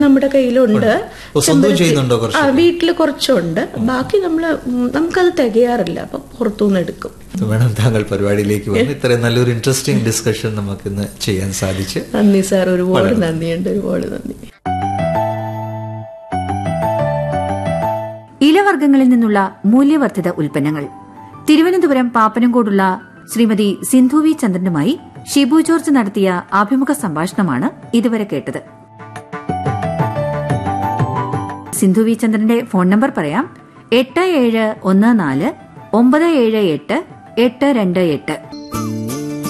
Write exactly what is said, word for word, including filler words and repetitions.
നമ്മുടെ കയ്യിലുണ്ട്. ആ വീട്ടില് കുറച്ചുണ്ട്, ബാക്കി നമ്മള് നമുക്കത് തികയാറില്ല, അപ്പൊ പുറത്തുനിന്ന് എടുക്കും. മേഡം, താങ്കൾ പരിപാടിയിലേക്ക് വന്ന് ഇത്രയും നല്ലൊരു ഇൻട്രസ്റ്റിംഗ് ഡിസ്കഷൻ നമുക്ക് ഇന്ന് ചെയ്യാൻ സാധിച്ചു. നന്ദി സാർ, ഒരുപാട് നന്ദിയുണ്ട്, ഒരുപാട് നന്ദി. ഇലവർഗ്ഗങ്ങളിൽ നിന്നുള്ള മൂല്യവർദ്ധിത ഉൽപ്പന്നങ്ങൾ. തിരുവനന്തപുരം പാപ്പനംകോടുള്ള ശ്രീമതി സിന്ധു വി ചന്ദ്രനുമായി ഷിബു ജോർജ് നടത്തിയ അഭിമുഖ സംഭാഷണമാണ് ഇതുവരെ കേട്ടത്. സിന്ധു വി ചന്ദ്രന്റെ ഫോൺ നമ്പർ പറയാം: എട്ട് ഏഴ് ഒന്ന് നാല് ഒമ്പത് ഏഴ് എട്ട് എട്ട് രണ്ട് എട്ട്.